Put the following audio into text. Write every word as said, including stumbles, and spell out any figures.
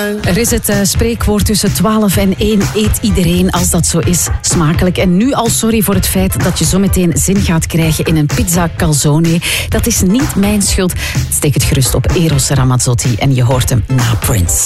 Er is het uh, spreekwoord tussen twaalf en één. Eet iedereen als dat zo is smakelijk. En nu al sorry voor het feit dat je zo meteen zin gaat krijgen in een pizza calzone. Dat is niet mijn schuld. Steek het gerust op Eros Ramazzotti en je hoort hem na Prince.